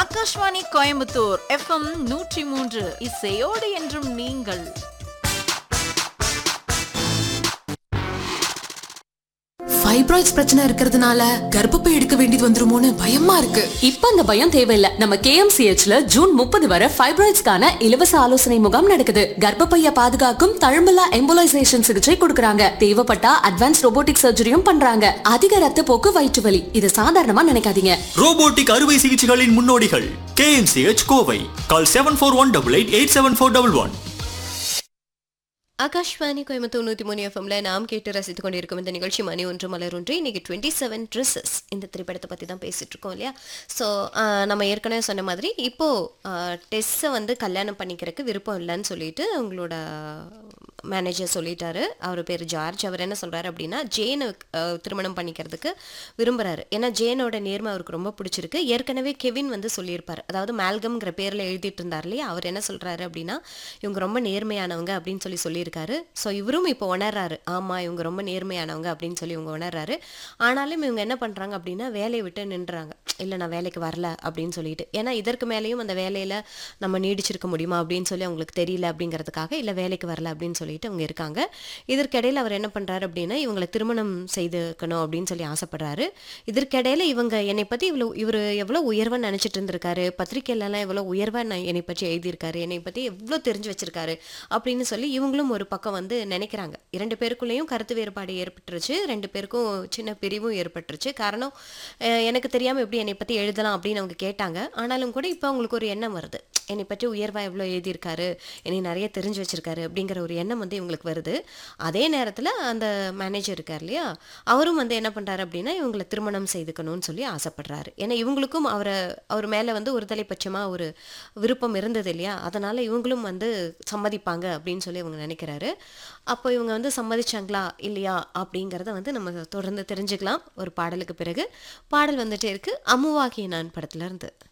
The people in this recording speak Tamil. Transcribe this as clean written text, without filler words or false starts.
ஆகாஷ்வாணி கோயம்புத்தூர் FM 103 இசையோடு என்றும் நீங்கள். ஃபைப்ராய்ட்ஸ் பிரச்சனை இருக்கிறதுனால கர்ப்பப்பை எடுக்க வேண்டியது வந்துருமோன்னு பயமா இருக்கு. இப்ப அந்த பயம் தேவையில்ல. நம்ம KMCHல ஜூன் 30 வரை ஃபைப்ராய்ட்ஸ்க்கான இலவச ஆலோசனை முகாம் நடக்குது. கர்ப்பப்பைய பாதுகாக்கும் தழும்பலா எம்போலைசேஷன் சிகிச்சை கொடுக்கறாங்க. தேவைப்பட்டா அட்வான்ஸ் ரோபோட்டிக் சர்ஜரியும் பண்றாங்க. அதிக ரத்த போக்கு, வயிற்று வலி இது சாதாரணமா நினைக்காதீங்க. ரோபோட்டிக் அறுவை சிகிச்சைகளின் முன்னோடிகள் KMCH கோவை. கால் 7418887411. ஆகாஷ்வாணி கோயம்புத்தூர் 103 எஃப்எம்ல நாம் கேட்டு ரசித்துக் கொண்டிருக்கும் இந்த நிகழ்ச்சி மணி ஒன்று மலர் ஒன்று. இன்னைக்கு 27 ட்ரெஸ்ஸஸ் இந்த திரைப்படத்தை பற்றி தான் பேசிட்டு இருக்கோம் இல்லையா. ஸோ நம்ம ஏற்கனவே சொன்ன மாதிரி இப்போ டெஸ்ஸை வந்து கல்யாணம் பண்ணிக்கிறதுக்கு விருப்பம் இல்லைன்னு சொல்லிட்டு அவங்களோட மேனேஜர் சொல்லிட்டாரு. அவர் பேர் ஜார்ஜ். அவர் என்ன சொல்றாரு அப்படின்னா ஜேனை திருமணம் பண்ணிக்கிறதுக்கு விரும்புறாரு. ஏன்னா ஜேனோட நேர்மை அவருக்கு ரொம்ப பிடிச்சிருக்கு. ஏற்கனவே கெவின் வந்து சொல்லியிருப்பார், அதாவது மேல்கம்ங்கிற பேர்ல எழுதிட்டு இருந்தார் இல்லையா. அவர் என்ன சொல்றாரு அப்படின்னா இவங்க ரொம்ப நேர்மையானவங்க அப்படின்னு சொல்லியிருக்காரு. ஸோ இவரும் இப்போ உணர்றாரு, ஆமா இவங்க ரொம்ப நேர்மையானவங்க அப்படின்னு சொல்லி இவங்க உணர்றாரு. ஆனாலும் இவங்க என்ன பண்றாங்க அப்படின்னா வேலையை விட்டு நின்றுறாங்க. இல்லை நான் வேலைக்கு வரல அப்படின்னு சொல்லிட்டு. ஏன்னா இதற்கு மேலேயும் அந்த வேலையில நம்ம நீடிச்சிருக்க முடியுமா அப்படின்னு சொல்லி அவங்களுக்கு தெரியல அப்படிங்கிறதுக்காக இல்லை வேலைக்கு வரல அப்படின்னு சொல்லிட்டு அவங்க இருக்காங்க. இதற்கிடையில அவர் என்ன பண்றாரு அப்படின்னா இவங்களை திருமணம் செய்துக்கணும் அப்படின்னு சொல்லி ஆசைப்படுறாரு. இதற்கிடையில இவங்க என்னை பத்தி இவர் எவ்வளவு உயர்வா நினைச்சிட்டு இருந்திருக்காரு, பத்திரிகையிலலாம் எவ்வளவு உயர்வா என்னை பற்றி எழுதியிருக்காரு, என்னை பத்தி எவ்வளவு தெரிஞ்சு வச்சிருக்காரு அப்படின்னு சொல்லி இவங்களும் ஒரு பக்கம் வந்து நினைக்கிறாங்க. 2 பேருக்குள்ளேயும் கருத்து வேறுபாடு ஏற்பட்டுருச்சு. 2 பேருக்கும் சின்ன பிரிவும் ஏற்பட்டுருச்சு. காரணம் எனக்கு தெரியாம எப்படி என்னை பத்தி எழுதலாம் அப்படின்னு அவங்க கேட்டாங்க. ஆனாலும் கூட இப்போ அவங்களுக்கு ஒரு எண்ணம் வருது, என்னை பற்றி உயர்வா எவ்வளோ எழுதியிருக்காரு, என்னை நிறைய தெரிஞ்சு வச்சிருக்காரு அப்படிங்கிற ஒரு எண்ணம் வந்து இவங்களுக்கு வருது. அதே நேரத்தில் அந்த மேனேஜர் இருக்கார் இல்லையா, அவரும் வந்து என்ன பண்ணுறாரு அப்படின்னா இவங்களை திருமணம் செய்துக்கணும்னு சொல்லி ஆசைப்படுறாரு. ஏன்னா இவங்களுக்கும் அவர் மேலே வந்து ஒரு தலைப்பட்சமாக ஒரு விருப்பம் இருந்தது இல்லையா. அதனால் இவங்களும் வந்து சம்மதிப்பாங்க அப்படின்னு சொல்லி இவங்க நினைக்கிறாரு. அப்போ இவங்க வந்து சம்மதிச்சாங்களா இல்லையா அப்படிங்கிறத வந்து நம்ம தொடர்ந்து தெரிஞ்சுக்கலாம் ஒரு பாடலுக்கு பிறகு. பாடல் வந்துட்டே இருக்கு, அம்முவாகிய நான் படத்துல இருந்து.